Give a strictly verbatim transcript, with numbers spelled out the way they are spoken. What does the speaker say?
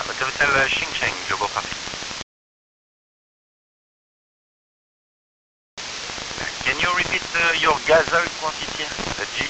Hotel Xingcheng, Global Coffee. Can you repeat uh, your gasoil quantity? Uh, G